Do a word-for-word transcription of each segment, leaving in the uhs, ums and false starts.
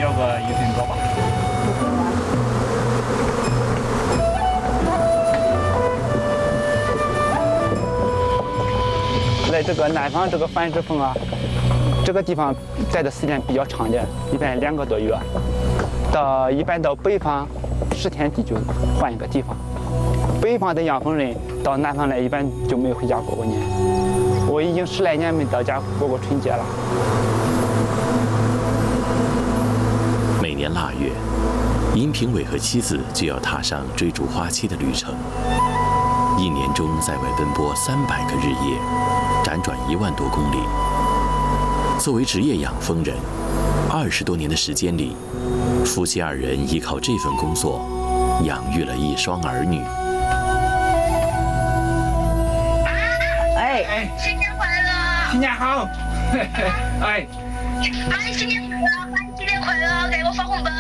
有个一分多吧。在这个南方这个繁殖蜂啊，这个地方在的时间比较长点，一般两个多月。到一般到北方，十天地就换一个地方。北方的养蜂人到南方来，一般就没回家过过年。我已经十来年没到家过过春节了。 每年腊月，殷评委和妻子就要踏上追逐花期的旅程，一年中在外奔波三百个日夜，辗转一万多公里。作为职业养蜂人，二十多年的时间里，夫妻二人依靠这份工作，养育了一双儿女。 哎哎，新年快乐！ 新年好！哎， 妈，新年快乐！妈，新年快乐！给我发红包！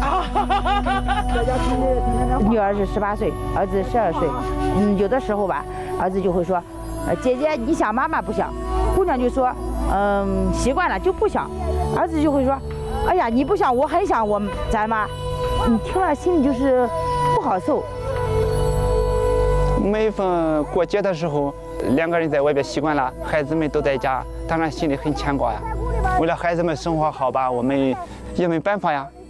女儿是十八岁，儿子十二岁。嗯，有的时候吧，儿子就会说，呃，姐姐你想妈妈不想？姑娘就说，嗯，习惯了就不想。儿子就会说，哎呀，你不想，我很想我咱妈。你听了心里就是不好受。 每逢过节的时候，两个人在外边习惯了，孩子们都在家，当然心里很牵挂呀。为了孩子们生活好吧，我们也没办法呀，